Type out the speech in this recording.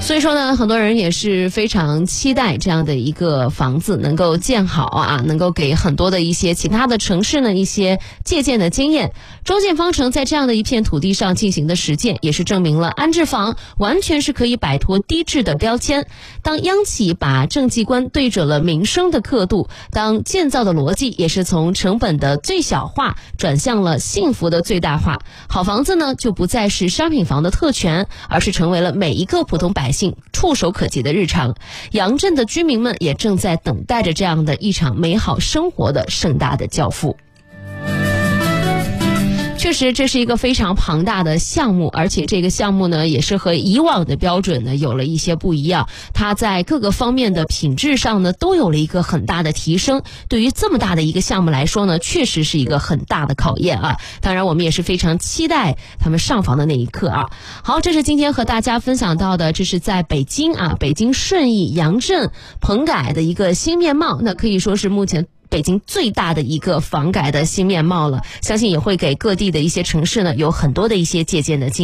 所以说呢，很多人也是非常期待这样的一个房子能够建好啊，能够给很多的一些其他的城市呢一些借鉴的经验。中建方程在这样的一片土地上进行的实践，也是证明了安置房完全是可以摆脱低质的标签。当央企把政绩观对准了民生的刻度，当建造的逻辑也是从成本的最小化转向了幸福的最大化，好房子呢就不再是商品房的特权，而是成为了每一个普通百姓触手可及的日常。杨镇的居民们也正在等待着这样的一场美好生活的盛大的交付。确实这是一个非常庞大的项目，而且这个项目呢也是和以往的标准呢有了一些不一样，它在各个方面的品质上呢都有了一个很大的提升。对于这么大的一个项目来说呢，确实是一个很大的考验啊。当然我们也是非常期待他们上房的那一刻啊。好，这是今天和大家分享到的，这是在北京啊，北京顺义杨镇棚改的一个新面貌，那可以说是目前北京最大的一个房改的新面貌了，相信也会给各地的一些城市呢有很多的一些借鉴的经验。